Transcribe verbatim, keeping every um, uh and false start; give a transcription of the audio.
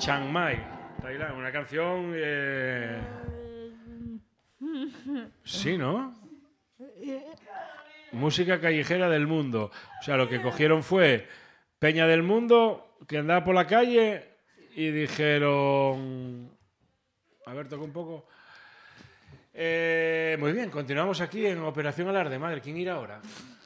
Chiang Mai, Tailandia, una canción... Eh... Sí, ¿no? Música callejera del mundo. O sea, lo que cogieron fue peña del mundo que andaba por la calle y dijeron... A ver, toca un poco... Eh, muy bien, continuamos aquí en Operación Alarde. Madre, ¿quién irá ahora?